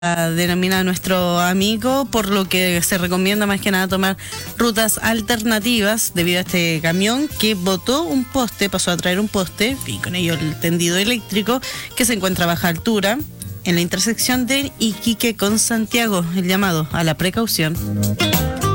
denomina nuestro amigo, por lo que se recomienda más que nada tomar rutas alternativas debido a este camión que botó un poste, pasó a traer un poste y con ello el tendido eléctrico que se encuentra a baja altura en la intersección de Iquique con Santiago. El llamado a la precaución.